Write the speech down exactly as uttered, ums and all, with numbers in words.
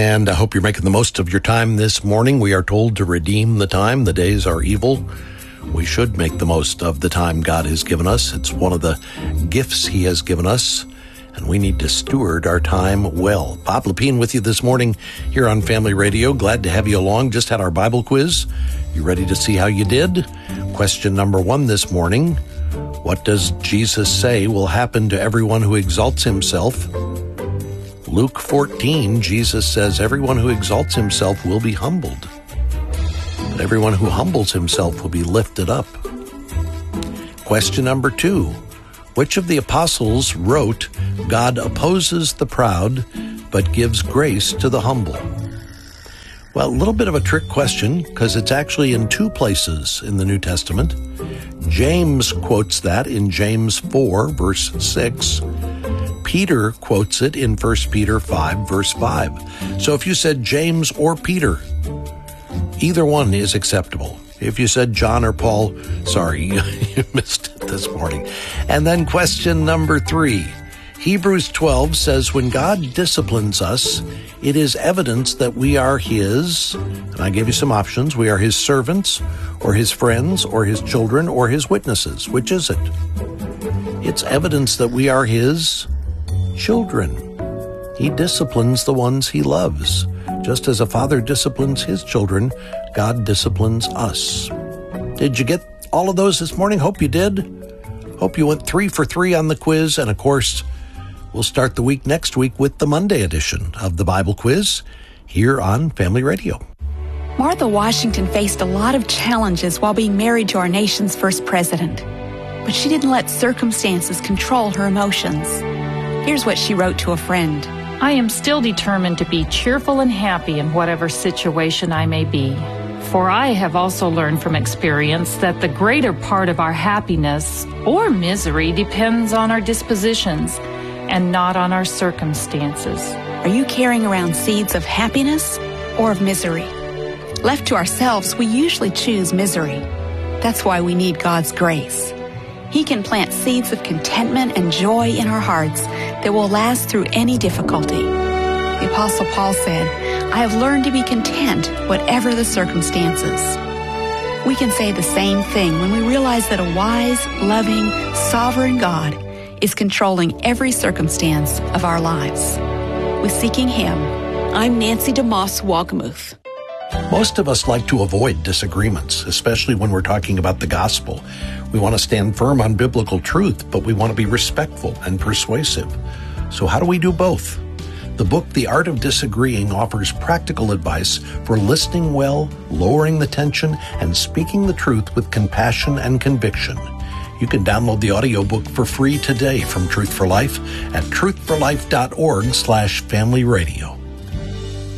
And I hope you're making the most of your time this morning. We are told to redeem the time. The days are evil. We should make the most of the time God has given us. It's one of the gifts He has given us, and we need to steward our time well. Bob Lepine with you this morning here on Family Radio. Glad to have you along. Just had our Bible quiz. You ready to see how you did? Question number one this morning. What does Jesus say will happen to everyone who exalts himself? Luke fourteen, Jesus says, everyone who exalts himself will be humbled, but everyone who humbles himself will be lifted up. Question number two, which of the apostles wrote, God opposes the proud, but gives grace to the humble? Well, a little bit of a trick question, because it's actually in two places in the New Testament. James quotes that in James four, verse six. Peter quotes it in First Peter five, verse five. So if you said James or Peter, either one is acceptable. If you said John or Paul, sorry, you missed it this morning. And then question number three. Hebrews twelve says, when God disciplines us, it is evidence that we are His, and I gave you some options, we are His servants, or His friends, or His children, or His witnesses. Which is it? It's evidence that we are His children. He disciplines the ones He loves. Just as a father disciplines his children, God disciplines us. Did you get all of those this morning? Hope you did. Hope you went three for three on the quiz, and of course, we'll start the week next week with the Monday edition of the Bible Quiz here on Family Radio. Martha Washington faced a lot of challenges while being married to our nation's first president, but she didn't let circumstances control her emotions. Here's what she wrote to a friend. I am still determined to be cheerful and happy in whatever situation I may be. For I have also learned from experience that the greater part of our happiness or misery depends on our dispositions and not on our circumstances. Are you carrying around seeds of happiness or of misery? Left to ourselves, we usually choose misery. That's why we need God's grace. He can plant seeds of contentment and joy in our hearts that will last through any difficulty. The Apostle Paul said, I have learned to be content whatever the circumstances. We can say the same thing when we realize that a wise, loving, sovereign God is controlling every circumstance of our lives. With Seeking Him, I'm Nancy DeMoss Wagamuth. Most of us like to avoid disagreements, especially when we're talking about the gospel. We want to stand firm on biblical truth, but we want to be respectful and persuasive. So how do we do both? The book, The Art of Disagreeing, offers practical advice for listening well, lowering the tension, and speaking the truth with compassion and conviction. You can download the audiobook for free today from Truth for Life at truth for life dot org slash family radio.